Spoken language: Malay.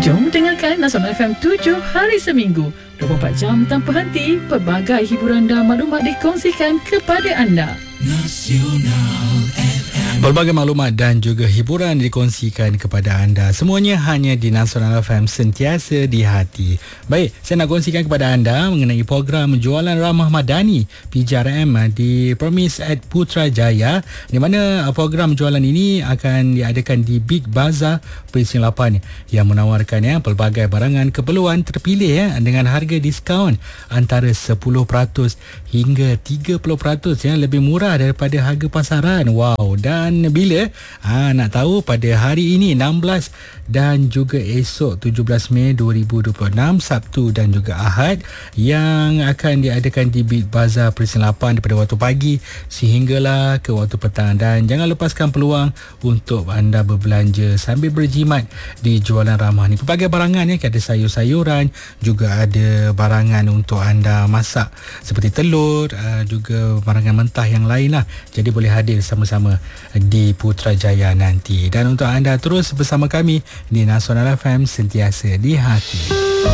Jom dengarkan Nasional FM 7 hari seminggu, 24 jam tanpa henti. Pelbagai hiburan dan maklumat dikongsikan kepada anda. Nasional FM. Pelbagai maklumat dan juga hiburan dikongsikan kepada anda. Semuanya hanya di Nasional FM, sentiasa di hati. Baik, saya nak kongsikan kepada anda mengenai program Jualan Ramah Madani PJRM di Promise at Putrajaya, di mana program jualan ini akan diadakan di Big Bazaar Precinct 8 yang menawarkan pelbagai barangan keperluan terpilih dengan harga diskaun antara 10% hingga 30% lebih murah daripada harga pasaran. Wow, dan bila nak tahu pada hari ini 16 dan juga esok 17 Mei 2026 Sabtu dan juga Ahad yang akan diadakan di Big Bazaar Precinct 8 daripada waktu pagi sehinggalah ke waktu petang. Dan jangan lepaskan peluang untuk anda berbelanja sambil berjimat di jualan ramah ni. Pelbagai barangan ada sayur-sayuran, juga ada barangan untuk anda masak seperti telur, juga barangan mentah yang lain lah. Jadi boleh hadir sama-sama di Putrajaya nanti. Dan untuk anda terus bersama kami di Nasional FM, sentiasa di hati.